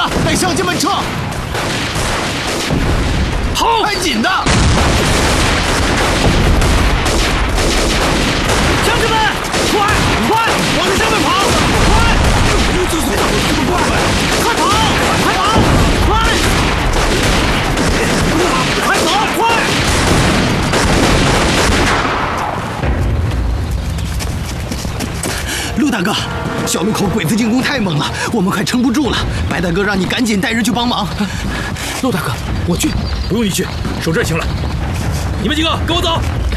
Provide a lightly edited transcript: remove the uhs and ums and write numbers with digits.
了，带乡亲们撤！好，赶紧的！乡亲们，快，往这上面跑！快！这么快！快跑！快跑！快！快走！快！ 陆大哥，小路口鬼子进攻太猛了，我们快撑不住了。白大哥让你赶紧带人去帮忙。 陆大哥，我去，不用你去，守这儿行了。你们几个跟我走。